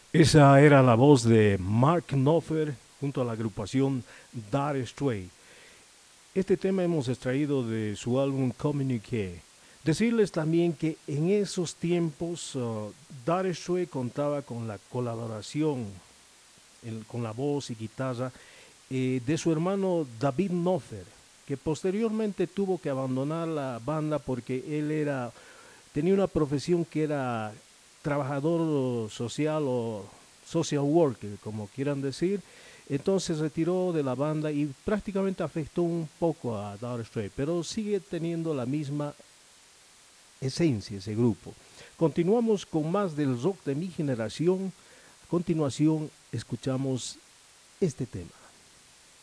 Esa era la voz de Mark Knopfler junto a la agrupación Dire Straits. Este tema hemos extraído de su álbum Communique. Decirles también que en esos tiempos Dire Straits contaba con la colaboración con la voz y guitarra de su hermano David Knopfler, que posteriormente tuvo que abandonar la banda porque tenía una profesión que era trabajador social o social worker, como quieran decir. Entonces se retiró de la banda y prácticamente afectó un poco a Dire Straits, pero sigue teniendo la misma esencia ese grupo. Continuamos con más del rock de mi generación. A continuación escuchamos este tema.